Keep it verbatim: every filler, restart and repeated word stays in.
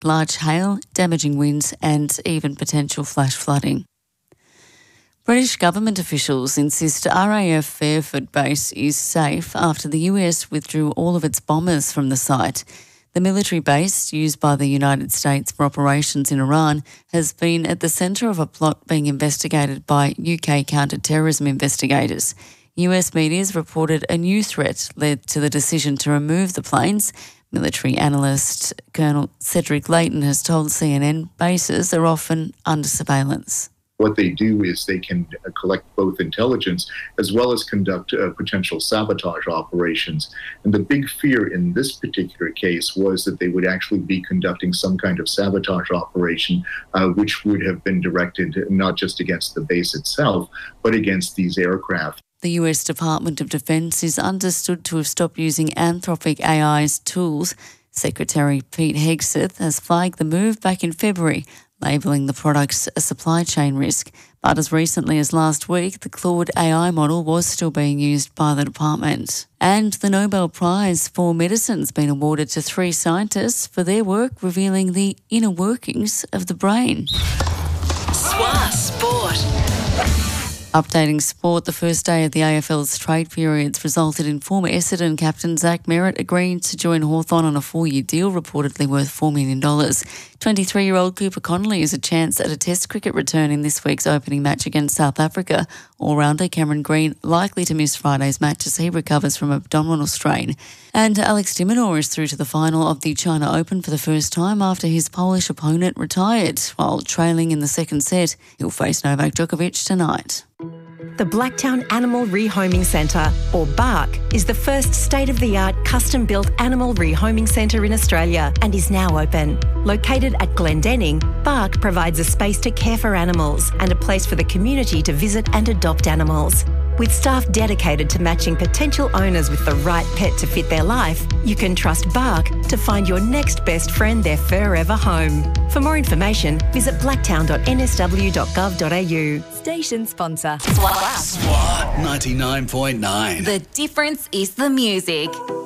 large hail, damaging winds and even potential flash flooding. British government officials insist R A F Fairford base is safe after the U S withdrew all of its bombers from the site. The military base, used by the United States for operations in Iran, has been at the centre of a plot being investigated by U K counter-terrorism investigators. U S media reported a new threat led to the decision to remove the planes. Military analyst Colonel Cedric Layton has told C N N bases are often under surveillance. What they do is they can collect both intelligence as well as conduct uh, potential sabotage operations. And the big fear in this particular case was that they would actually be conducting some kind of sabotage operation, uh, which would have been directed not just against the base itself, but against these aircraft. The U S Department of Defense is understood to have stopped using Anthropic A I's tools. Secretary Pete Hegseth has flagged the move back in February, labelling the products a supply chain risk. But as recently as last week, the Claude A I model was still being used by the department. And the Nobel Prize for Medicine has been awarded to three scientists for their work revealing the inner workings of the brain. S W A Sport. Updating sport, the first day of the A F L's trade periods resulted in former Essendon captain Zach Merritt agreeing to join Hawthorn on a four-year deal reportedly worth four million dollars. twenty-three-year-old Cooper Connolly is a chance at a Test cricket return in this week's opening match against South Africa. All-rounder Cameron Green likely to miss Friday's match as he recovers from abdominal strain. And Alex de Minaur is through to the final of the China Open for the first time after his Polish opponent retired. While trailing in the second set, he'll face Novak Djokovic tonight. The Blacktown Animal Rehoming Centre, or BARC, is the first state-of-the-art custom-built animal rehoming centre in Australia and is now open. Located at Glendenning, BARC provides a space to care for animals and a place for the community to visit and adopt animals. With staff dedicated to matching potential owners with the right pet to fit their life, you can trust BARC to find your next best friend their forever home. For more information, visit blacktown dot n s w dot gov dot a u. Station sponsor. S W A ninety-nine point nine. The difference is the music.